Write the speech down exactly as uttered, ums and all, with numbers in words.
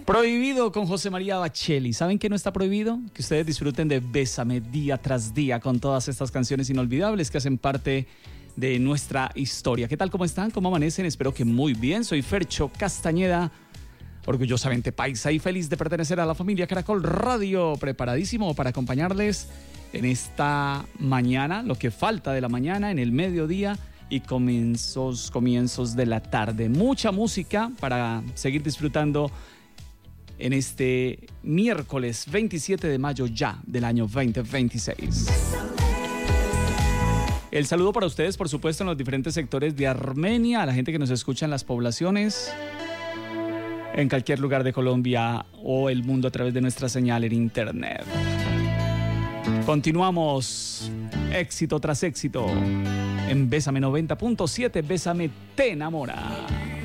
Prohibido con José María Bacheli. ¿Saben qué no está prohibido? Que ustedes disfruten de Bésame día tras día con todas estas canciones inolvidables que hacen parte de nuestra historia. ¿Qué tal? ¿Cómo están? ¿Cómo amanecen? Espero que muy bien. Soy Fercho Castañeda, orgullosamente paisa y feliz de pertenecer a la familia Caracol Radio. Preparadísimo para acompañarles en esta mañana, lo que falta de la mañana, en el mediodía y comienzos, comienzos de la tarde. Mucha música para seguir disfrutando en este miércoles veintisiete de mayo ya del año veinte veintiséis. El saludo para ustedes, por supuesto, en los diferentes sectores de Armenia, a la gente que nos escucha en las poblaciones, en cualquier lugar de Colombia o el mundo a través de nuestra señal en internet. Continuamos, éxito tras éxito, en Bésame noventa punto siete, Bésame te enamora.